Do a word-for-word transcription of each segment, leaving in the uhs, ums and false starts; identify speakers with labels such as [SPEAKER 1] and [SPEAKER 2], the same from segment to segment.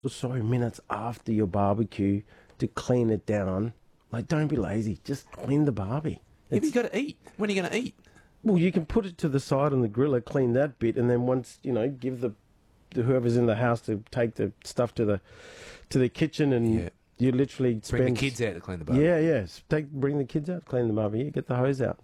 [SPEAKER 1] or so minutes after your barbecue to clean it down. Like, don't be lazy. Just clean the barbie.
[SPEAKER 2] Yeah, but you got to eat. When are you going to eat?
[SPEAKER 1] Well, you can put it to the side on the griller, clean that bit, and then once, you know, give the, the whoever's in the house to take the stuff to the to the kitchen, and
[SPEAKER 2] Yeah.
[SPEAKER 1] you literally spend...
[SPEAKER 2] Bring the kids out to clean the barbie.
[SPEAKER 1] Yeah, yeah. Take, bring the kids out, clean the barbie. Yeah, get the hose out.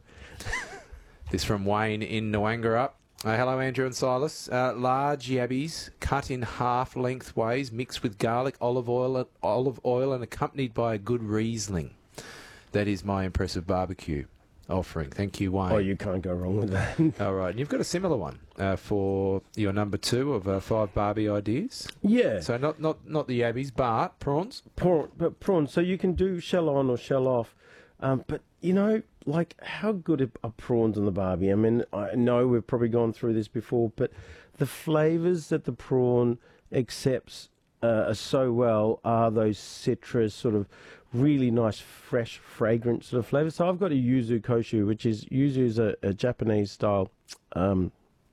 [SPEAKER 2] This from Wayne in Nwangurup. Uh, hello, Andrew and Silas. Uh, large yabbies cut in half lengthways, mixed with garlic, olive oil, olive oil, and accompanied by a good Riesling. That is my impressive barbecue offering. Thank you, Wayne.
[SPEAKER 1] Oh, you can't go wrong with that.
[SPEAKER 2] All right, and you've got a similar one uh, for your number two of uh, five Barbie ideas.
[SPEAKER 1] Yeah.
[SPEAKER 2] So not not not the yabbies, but prawns.
[SPEAKER 1] Prawn, but prawns. So you can do shell on or shell off. Um, but, you know, like, how good are- are prawns on the barbie? I mean, I know we've probably gone through this before, but the flavours that the prawn accepts uh, so well are those citrus, sort of really nice, fresh, fragrant sort of flavours. So I've got a yuzu koshu, which is, yuzu is a, a Japanese-style um,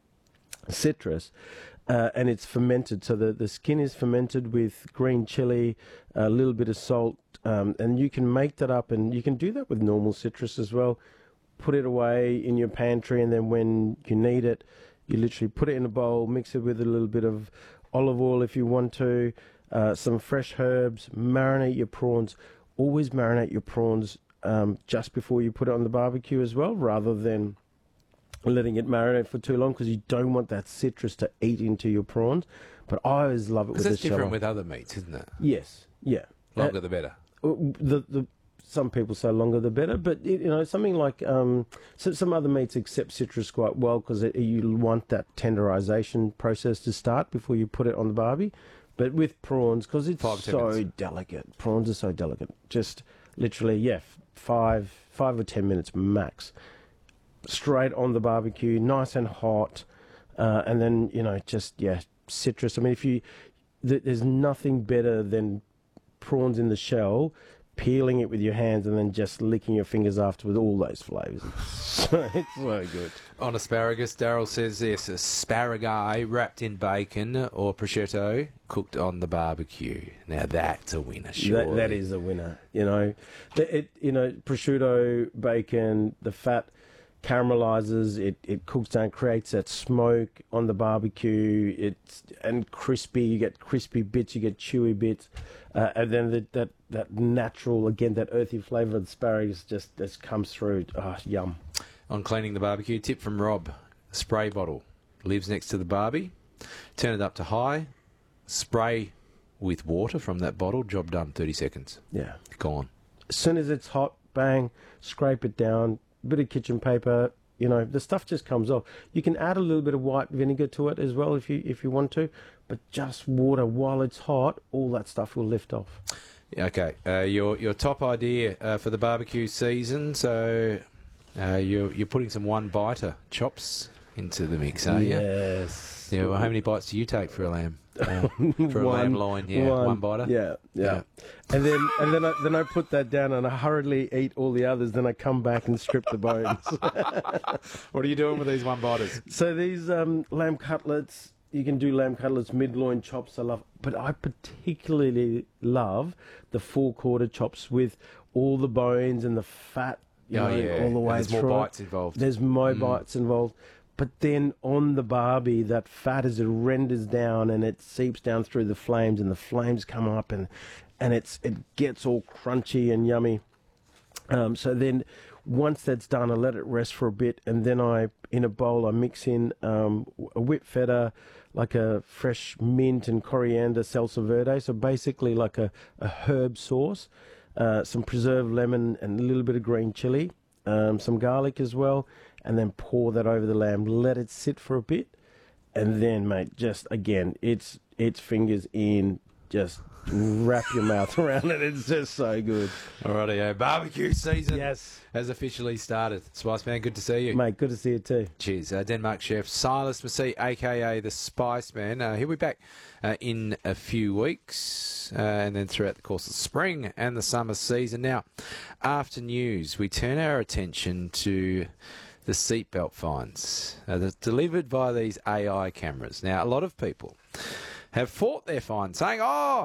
[SPEAKER 1] citrus. Uh, and it's fermented, so the, the skin is fermented with green chili, a little bit of salt, um, and you can make that up, and you can do that with normal citrus as well. Put it away in your pantry, and then when you need it, you literally put it in a bowl, mix it with a little bit of olive oil if you want to, uh, some fresh herbs, marinate your prawns. Always marinate your prawns um, just before you put it on the barbecue as well, rather than letting it marinate for too long, because you don't want that citrus to eat into your prawns. But I always love it with
[SPEAKER 2] Because
[SPEAKER 1] the
[SPEAKER 2] that's different
[SPEAKER 1] shell.
[SPEAKER 2] with other meats, isn't it?
[SPEAKER 1] Yes, yeah.
[SPEAKER 2] Longer
[SPEAKER 1] Uh,
[SPEAKER 2] the better.
[SPEAKER 1] the the some people say longer the better, but it, you know, something like um, so some other meats accept citrus quite well, because you want that tenderization process to start before you put it on the barbie. But with prawns, because it's
[SPEAKER 2] Five, ten
[SPEAKER 1] so
[SPEAKER 2] minutes.
[SPEAKER 1] delicate, prawns are so delicate. Just literally, yeah, f- five five or ten minutes max. Straight on the barbecue, nice and hot, uh, and then, you know, just, yeah, citrus. I mean, if you, th- there's nothing better than prawns in the shell, peeling it with your hands and then just licking your fingers after with all those flavours. So it's so good.
[SPEAKER 2] On asparagus, Daryl says this: asparagus wrapped in bacon or prosciutto, cooked on the barbecue. Now that's a winner, surely.
[SPEAKER 1] That, that is a winner. You know, The- it. You know, prosciutto, bacon, the fat caramelizes. It, it cooks down, creates that smoke on the barbecue. It's and crispy. You get crispy bits. You get chewy bits, uh, and then the, that that natural, again, that earthy flavour of the asparagus just just comes through. Ah, yum.
[SPEAKER 2] On cleaning the barbecue, tip from Rob: spray bottle lives next to the barbie. Turn it up to high. Spray with water from that bottle. Job done. Thirty seconds.
[SPEAKER 1] Yeah.
[SPEAKER 2] Gone.
[SPEAKER 1] As soon as it's hot, bang, scrape it down. Bit of kitchen paper, you know, the stuff just comes off. You can add a little bit of white vinegar to it as well if you if you want to, but just water while it's hot, all that stuff will lift off.
[SPEAKER 2] Okay, uh, your your top idea uh, for the barbecue season. So uh, you're you're putting some one biter chops into the mix, are you?
[SPEAKER 1] Yes.
[SPEAKER 2] Yeah. Well, how many bites do you take for a lamb? Uh, for a
[SPEAKER 1] One-
[SPEAKER 2] lamb loin, yeah, one,
[SPEAKER 1] one-
[SPEAKER 2] biter.
[SPEAKER 1] Yeah, yeah, And then and then I, then I put that down and I hurriedly eat all the others. Then I come back and strip the bones.
[SPEAKER 2] What are you doing with these one biters?
[SPEAKER 1] So these um, lamb cutlets, you can do lamb cutlets, mid-loin chops, I love. But I particularly love the four-quarter chops with all the bones and the fat, you
[SPEAKER 2] Oh
[SPEAKER 1] know,
[SPEAKER 2] yeah,
[SPEAKER 1] all the way
[SPEAKER 2] and there's
[SPEAKER 1] through.
[SPEAKER 2] more
[SPEAKER 1] it.
[SPEAKER 2] bites involved.
[SPEAKER 1] There's more
[SPEAKER 2] Mm.
[SPEAKER 1] bites involved. But then on the barbie, that fat as it renders down and it seeps down through the flames, and the flames come up, and and it's it gets all crunchy and yummy. Um, so then once that's done, I let it rest for a bit, and then I, in a bowl, I mix in um, a whipped feta, like a fresh mint and coriander salsa verde, so basically like a, a herb sauce, uh, some preserved lemon and a little bit of green chili, um, some garlic as well, and then pour that over the lamb, let it sit for a bit, and then, mate, just, again, it's it's fingers in, just wrap your mouth around it. It's just so good.
[SPEAKER 2] Alrighty, yeah, barbecue season
[SPEAKER 1] Yes.
[SPEAKER 2] has officially started. Spice Man, good to see you.
[SPEAKER 1] Mate, good to see you too.
[SPEAKER 2] Cheers. Uh, Denmark chef Silas Massey, a k a. The Spice Man. Uh, he'll be back uh, in a few weeks uh, and then throughout the course of the spring and the summer season. Now, after news, we turn our attention to the seatbelt fines uh, that's delivered by these A I cameras. Now, a lot of people have fought their fine, saying, oh,